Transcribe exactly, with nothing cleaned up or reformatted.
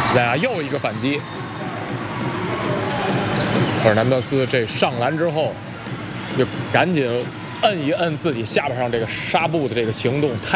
西班牙又一个反击。赫尔南德斯这上篮之后，就赶紧摁一摁自己下巴上这个纱布的这个行动，太